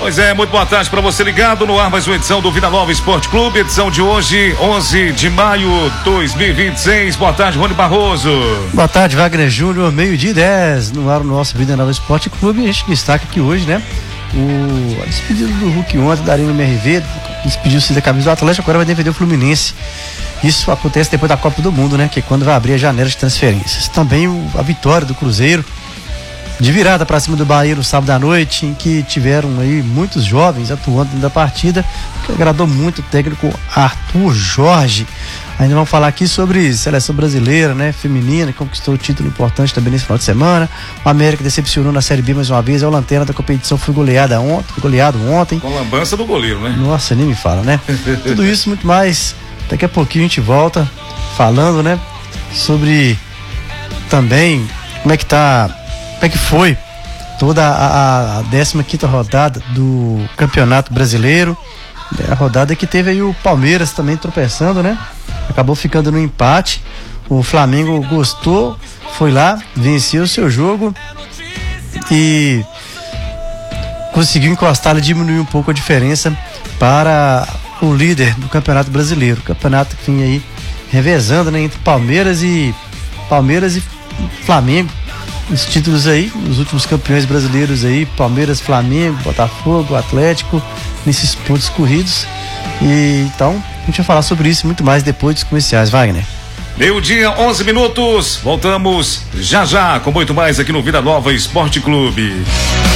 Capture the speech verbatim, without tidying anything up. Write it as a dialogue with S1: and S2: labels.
S1: Pois é, muito boa tarde para você ligado no ar, mais uma edição do Vida Nova Esporte Clube, edição de hoje, onze de maio de dois mil e vinte e seis. Boa tarde, Rony Barroso.
S2: Boa tarde, Wagner Júnior, meio-dia e dez, no ar o nosso Vida Nova Esporte Clube. A gente destaca aqui hoje, né, o, a despedida do Hulk ontem, da Arena M R V, despediu-se da camisa do Atlético, agora vai defender o Fluminense. Isso acontece depois da Copa do Mundo, né, que é quando vai abrir a janela de transferências. Também o, a vitória do Cruzeiro, de virada para cima do Bahia no sábado à noite, em que tiveram aí muitos jovens atuando dentro da partida, que agradou muito o técnico Arthur Jorge. Ainda vamos falar aqui sobre seleção brasileira, né, feminina, que conquistou o título importante também nesse final de semana. O América decepcionou na Série B mais uma vez, é o lanterna da competição, foi goleada ontem, foi goleado ontem.
S1: Com a lambança do goleiro, né?
S2: Nossa, nem me fala, né? Tudo isso, muito mais. Daqui a pouquinho a gente volta falando, né, sobre também como é que tá. Como é que foi toda a, a décima quinta rodada do Campeonato Brasileiro? A rodada que teve aí o Palmeiras também tropeçando, né? Acabou ficando no empate. O Flamengo gostou, foi lá, venceu o seu jogo e conseguiu encostar e diminuir um pouco a diferença para o líder do Campeonato Brasileiro. O campeonato que vinha aí revezando, né, entre Palmeiras e Palmeiras e Flamengo. Os títulos aí, os últimos campeões brasileiros aí, Palmeiras, Flamengo, Botafogo, Atlético, nesses pontos corridos. E então, a gente vai falar sobre isso e muito mais depois dos comerciais, Wagner.
S1: Meio-dia, onze minutos, voltamos já já com muito mais aqui no Vida Nova Esporte Clube.